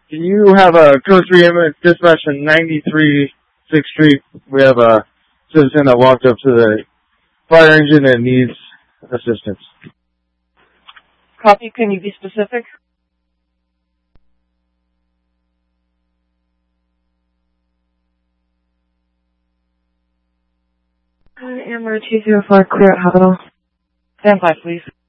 Can you have a code 3 ambulance dispatch in 93 6th Street? We have a citizen that walked up to the fire engine and needs assistance. Copy, can you be specific? Amber 204, clear at Hospital. Stand by, please.